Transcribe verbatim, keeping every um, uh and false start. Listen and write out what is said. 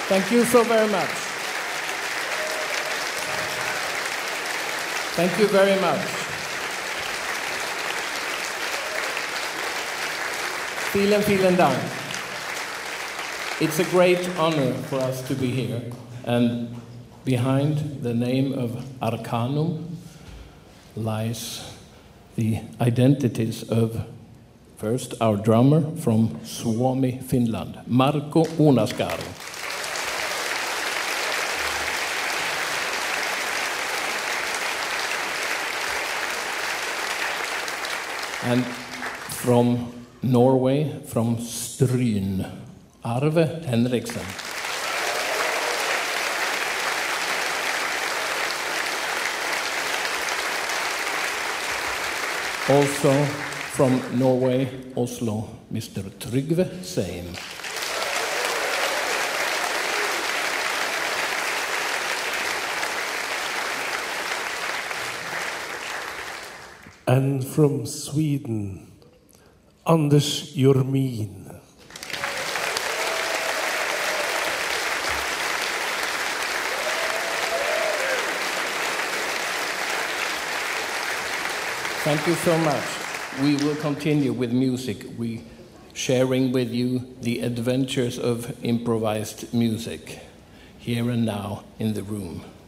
Thank you so very much. Thank you very much. Vielen, vielen Dank. It's a great honor for us to be here. And behind the name of Arcanum lies the identities of, first, our drummer from Suomi, Finland, Marko Uunaskäru. And from Norway, from Stryn, Arve Henriksen. Also from Norway, Oslo, Mister Trygve Seim. And from Sweden, Anders Jormin. Thank you so much. We will continue with music. We sharing with you the adventures of improvised music here and now in the room.